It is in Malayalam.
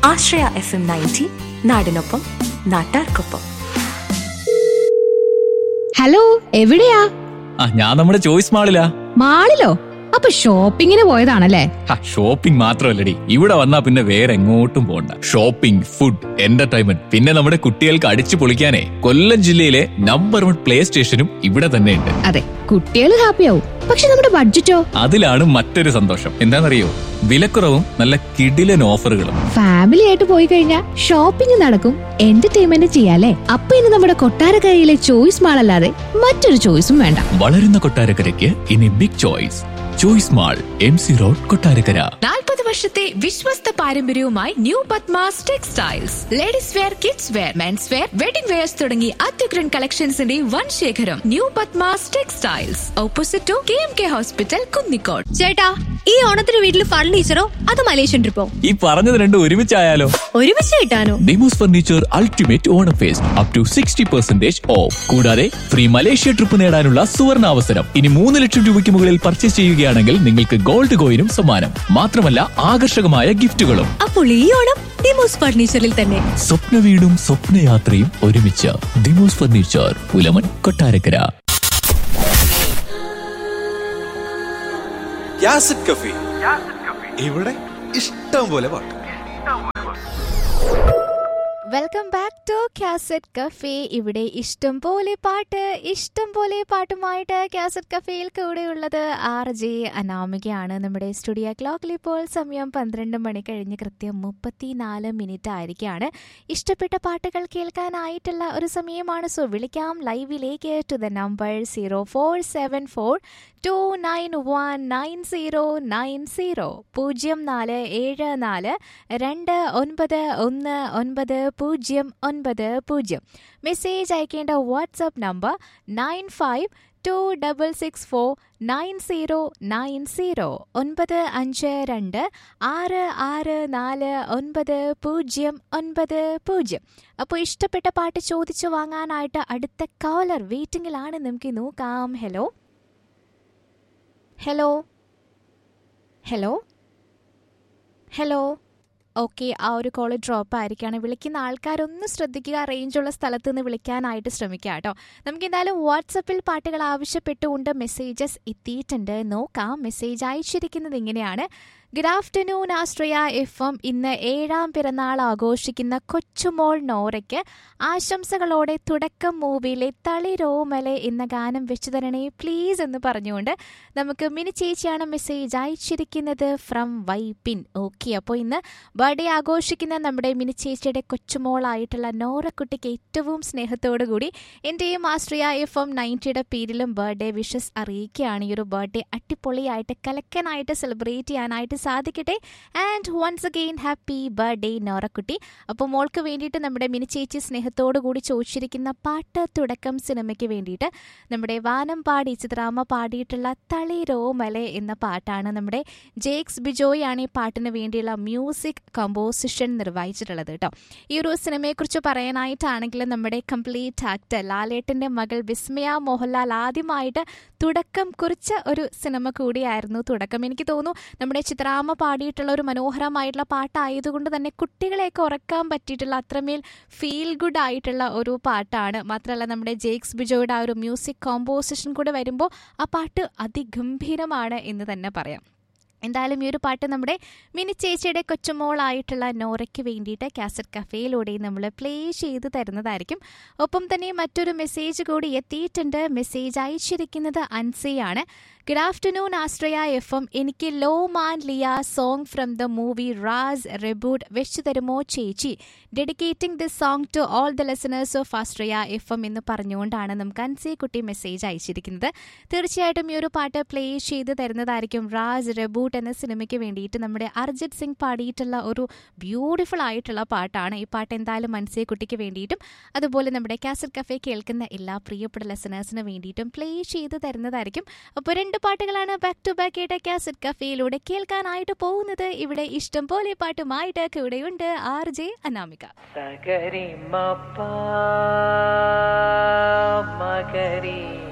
ആശ്രയ FM 90 നാടിനൊപ്പം നാട്ടാർക്കൊപ്പം. ഹലോ, എവിടെയാ? ഞാൻ നമ്മുടെ ചോയ്സ് മാളിലാ. മാളിലോ? അപ്പൊ ഷോപ്പിങ്ങിന് പോയതാണല്ലേ? ഷോപ്പിംഗ് മാത്രമല്ലടി, ഇവിടെ വന്നാ പിന്നെ വേറെ എങ്ങോട്ടും പോണ്ട. ഷോപ്പിംഗ്, ഫുഡ്, എന്റർടൈൻമെന്റ്, പിന്നെ നമ്മുടെ കുട്ടികൾക്ക് അടിച്ചു പൊളിക്കാനേ കൊല്ലം ജില്ലയിലെ നമ്പർ 1 പ്ലേ സ്റ്റേഷനും ഇവിടെ തന്നെ ഉണ്ട്. അതെ, കുട്ടികൾ ഹാപ്പിയാവും. പക്ഷെ നമ്മുടെ ബഡ്ജറ്റോ? അതിലാണ് മറ്റൊരു സന്തോഷം. എന്താണെന്നറിയോ? വിലക്കുറവും നല്ല കിടിലൻ ഓഫറുകളും. ഫാമിലി ആയിട്ട് പോയി കഴിഞ്ഞാൽ ഷോപ്പിംഗ് നടക്കും, എന്റർടൈൻമെന്റ് ചെയ്യാലേ. അപ്പൊ ഇനി നമ്മുടെ കൊട്ടാരക്കരയിലെ ചോയ്സ് മാൾ അല്ലാതെ മറ്റൊരു ചോയ്സും വേണ്ട. വളരുന്ന കൊട്ടാരക്കരയ്ക്ക് ഇനി big choice. Choice mall, MC road, Kottarakkara. 40 വർഷത്തെ വിശ്വസ്ത പാരമ്പര്യവുമായി new Padmas textiles. Ladies wear, kids wear, men's wear, wedding wears തുടങ്ങി അത്യുഗ്രൻ കളക്ഷൻസിന്റെ വൻ ശേഖരം. New Padmas textiles, opposite to KMK hospital, Kunnicode. ചേട്ടാ, ഈ ഓണത്തിന് വീട്ടിൽ ഫർണിച്ചറോ അതോ മലേഷ്യൻ ട്രിപ്പോ? ഈ പറഞ്ഞത് രണ്ടും ഒരുമിച്ചായാലോ? ഒരുമിച്ച് കിട്ടാനോ? Demos furniture ultimate Onam first up to 60% of. കൂടാതെ ഫ്രീ മലേഷ്യ ട്രിപ്പ് നേടാനുള്ള സുവർണ അവസരം. ഇനി 3 ലക്ഷം രൂപയ്ക്ക് മുകളിൽ പർച്ചേസ് ചെയ്യുകയാണെങ്കിൽ നിങ്ങൾക്ക് ഗോൾഡ് കോയിനും സമ്മാനം. മാത്രമല്ല ആകർഷകമായ ഗിഫ്റ്റുകളും. അപ്പോൾ ഈ ഓണം ഡിമോസ് ഫർണിച്ചറിൽ തന്നെ. സ്വപ്ന വീടും സ്വപ്നയാത്രയും ഒരുമിച്ച്. Demos furniture, Pulamon, Kottarakkara. Cassette cafe, ഇവിടെ ഇഷ്ടം പോലെ പാട്ട്. Welcome back to cassette cafe. ഇവിടെ ഇഷ്ടം പോലെ പാട്ടുമായിട്ട് കാസറ്റ് കഫേയിൽ കൂടെയുള്ളത് RJ അനാമികയാണ്. നമ്മുടെ സ്റ്റുഡിയോ ക്ലോക്കിൽ ഇപ്പോൾ സമയം 12 മണി കഴിഞ്ഞ് കൃത്യം 34 മിനിറ്റ് ആയിരിക്കുകയാണ്. ഇഷ്ടപ്പെട്ട പാട്ടുകൾ കേൾക്കാനായിട്ടുള്ള ഒരു സമയമാണ്. സോ വിളിക്കാം ലൈവിലേക്ക് ടു ദ നമ്പർ 0474291990 0474291990. മെസ്സേജ് അയക്കേണ്ട വാട്സ്ആപ്പ് നമ്പർ 9526649090 9526649090. അപ്പോൾ ഇഷ്ടപ്പെട്ട പാട്ട് ചോദിച്ചു വാങ്ങാനായിട്ട് അടുത്ത കോളർ വെയിറ്റിംഗിലാണ്. നമുക്ക് നോക്കാം. Hello hello hello hello. Okay, ആ ഒരു കോള് ഡ്രോപ്പ് ആയിരിക്കുകയാണ്. വിളിക്കുന്ന ആൾക്കാരൊന്ന് ശ്രദ്ധിക്കുക, റേഞ്ചുള്ള സ്ഥലത്ത് നിന്ന് വിളിക്കാനായിട്ട് ശ്രമിക്കുക കേട്ടോ. നമുക്ക് എന്തായാലും വാട്സപ്പിൽ പാട്ടുകൾ ആവശ്യപ്പെട്ടുകൊണ്ട് മെസ്സേജസ് എത്തിയിട്ടുണ്ട്. നോക്കാം. മെസ്സേജ് അയച്ചിരിക്കുന്നത് ഇങ്ങനെയാണ്. ഗുഡ് ആഫ്റ്റർനൂൺ ആശ്രയ FM. ഇന്ന് 7ാം പിറന്നാൾ ആഘോഷിക്കുന്ന കൊച്ചുമോൾ നോറയ്ക്ക് ആശംസകളോടെ തുടക്കം മൂവിയിലെ തളിരോമലെ എന്ന ഗാനം വെച്ചു തരണേ പ്ലീസ് എന്ന് പറഞ്ഞുകൊണ്ട് നമുക്ക് മിനി ചേച്ചിയാണ് മെസ്സേജ് അയച്ചിരിക്കുന്നത് ഫ്രം വൈപ്പിൻ. ഓക്കെ, അപ്പോൾ ഇന്ന് ബർത്ത്ഡേ ആഘോഷിക്കുന്ന നമ്മുടെ മിനി ചേച്ചിയുടെ കൊച്ചുമോളായിട്ടുള്ള നോറക്കുട്ടിക്ക് ഏറ്റവും സ്നേഹത്തോടു കൂടി എൻ്റെയും ആശ്രയ FM 90യുടെ പേരിലും ബർത്ത്ഡേ വിഷസ് അറിയിക്കുകയാണ്. ഈ ഒരു ബർത്ത്ഡേ അടിപൊളിയായിട്ട് കലക്കനായിട്ട് സെലിബ്രേറ്റ് ചെയ്യാനായിട്ട് സാധിക്കട്ടെ. And once again happy birthday നോറക്കുട്ടി. അപ്പോൾ മോൾക്ക് വേണ്ടിയിട്ട് നമ്മുടെ മിനി ചേച്ചി സ്നേഹത്തോടു കൂടി ചോദിച്ചിരിക്കുന്ന പാട്ട് തുടക്കം സിനിമയ്ക്ക് വേണ്ടിയിട്ട് നമ്മുടെ വാനം പാടി ചിത്രാമ്മ പാടിയിട്ടുള്ള തളിരോമലെ എന്ന പാട്ടാണ്. നമ്മുടെ ജേക്സ് ബിജോയ് ആണ് ഈ പാട്ടിന് വേണ്ടിയുള്ള മ്യൂസിക് കമ്പോസിഷൻ നിർവഹിച്ചിട്ടുള്ളത് കേട്ടോ. ഈ ഒരു സിനിമയെക്കുറിച്ച് പറയാനായിട്ടാണെങ്കിൽ നമ്മുടെ കംപ്ലീറ്റ് ആക്ടർ ലാലേട്ടൻ്റെ മകൾ വിസ്മയ മോഹൻലാൽ ആദ്യമായിട്ട് തുടക്കം കുറിച്ച ഒരു സിനിമ കൂടിയായിരുന്നു തുടക്കം. എനിക്ക് തോന്നുന്നു നമ്മുടെ ചിത്രാമ്മ പാടിയിട്ടുള്ള ഒരു മനോഹരമായിട്ടുള്ള പാട്ടായതുകൊണ്ട് തന്നെ കുട്ടികളെയൊക്കെ ഉറക്കാൻ പറ്റിയിട്ടുള്ള അത്രമേൽ ഫീൽ ഗുഡ് ആയിട്ടുള്ള ഒരു പാട്ടാണ്. മാത്രമല്ല നമ്മുടെ ജേക്സ് ബിജോയുടെ ആ ഒരു മ്യൂസിക് കോമ്പോസിഷൻ കൂടെ വരുമ്പോൾ ആ പാട്ട് അതിഗംഭീരമാണ് എന്ന് തന്നെ പറയാം. എന്തായാലും ഈ ഒരു പാട്ട് നമ്മുടെ മിനി ചേച്ചിയുടെ കൊച്ചുമോളായിട്ടുള്ള നോറയ്ക്ക് വേണ്ടിയിട്ട് കാസറ്റ് കഫേയിലൂടെ നമ്മൾ പ്ലേ ചെയ്ത് തരുന്നതായിരിക്കും. ഒപ്പം തന്നെ മറ്റൊരു മെസ്സേജ് കൂടി എത്തിയിട്ടുണ്ട്. മെസ്സേജ് അയച്ചിരിക്കുന്നത് അൻസിയാണ്. ഗുഡ് ആഫ്റ്റർനൂൺ ആശ്രയ FM. എനിക്ക് law man Liya song from the movie Ras റെബൂട്ട് വെച്ചു തരുമോ ചേച്ചി? Dedicating this song to all the listeners of Ashraya FM എന്ന് പറഞ്ഞുകൊണ്ടാണ് നമുക്ക് അൻസി കുട്ടി മെസ്സേജ് അയച്ചിരിക്കുന്നത്. തീർച്ചയായിട്ടും ഈ ഒരു പാട്ട് പ്ലേ ചെയ്ത് തരുന്നതായിരിക്കും. റാസ് റെബൂട്ട് എന്ന സിനിമയ്ക്ക് വേണ്ടിയിട്ട് നമ്മുടെ അർജിത് സിംഗ് പാടിയിട്ടുള്ള ഒരു ബ്യൂട്ടിഫുൾ ആയിട്ടുള്ള പാട്ടാണ്. ഈ പാട്ട് എന്തായാലും അൻസി കുട്ടിക്ക് വേണ്ടിയിട്ടും അതുപോലെ നമ്മുടെ കാസറ്റ് കഫേ കേൾക്കുന്ന എല്ലാ പ്രിയപ്പെട്ട ലിസണേഴ്സിന് വേണ്ടിയിട്ടും പ്ലേ ചെയ്ത് തരുന്നതായിരിക്കും. അപ്പോൾ 2 പാട്ടുകളാണ് ബാക്ക് ടു ബാക്ക് ആയിട്ട് കാസറ്റ് കഫേയിലൂടെ കേൾക്കാനായിട്ട് പോകുന്നത്. ഇവിടെ ഇഷ്ടം പോലെ പാട്ടുമായിട്ട് കൂടെയുണ്ട് RJ അനാമിക. സഗരി മപ മഗരി